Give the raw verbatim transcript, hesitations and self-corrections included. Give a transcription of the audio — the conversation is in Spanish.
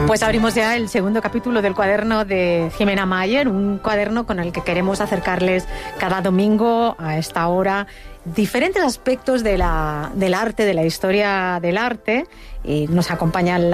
Pues abrimos ya el segundo capítulo del cuaderno de Jimena Mayer, un cuaderno con el que queremos acercarles cada domingo a esta hora diferentes aspectos de la, del arte, de la historia del arte. Y nos acompaña